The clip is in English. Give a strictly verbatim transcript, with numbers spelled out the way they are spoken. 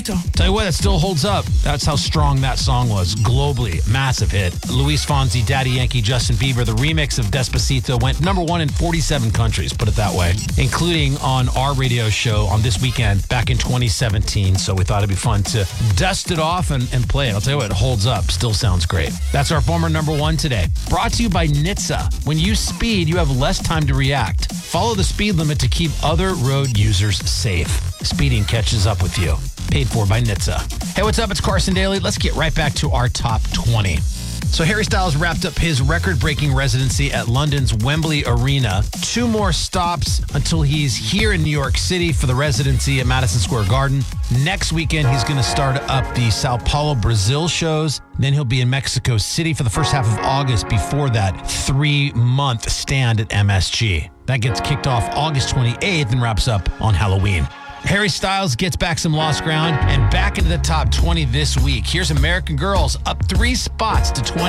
Tell you what, it still holds up. That's how strong that song was. Globally, massive hit. Luis Fonsi, Daddy Yankee, Justin Bieber. The remix of Despacito went number one in forty-seven countries, put it that way, including on our radio show on This Weekend back in twenty seventeen. So we thought it'd be fun to dust it off and, and play it. I'll tell you what, it holds up. Still sounds great. That's our former number one today. Brought to you by N H T S A. When you speed, you have less time to react. Follow the speed limit to keep other road users safe. Speeding catches up with you. Paid for by N H T S A. Hey, what's up? It's Carson Daly. Let's get right back to our top twenty. So Harry Styles wrapped up his record-breaking residency at London's Wembley Arena. Two more stops until he's here in New York City for the residency at Madison Square Garden. Next weekend, he's going to start up the Sao Paulo, Brazil shows. Then he'll be in Mexico City for the first half of August before that three-month stand at M S G. That gets kicked off August twenty-eighth and wraps up on Halloween. Harry Styles gets back some lost ground and back into the top twenty this week. Here's American Girls up three spots to twenty.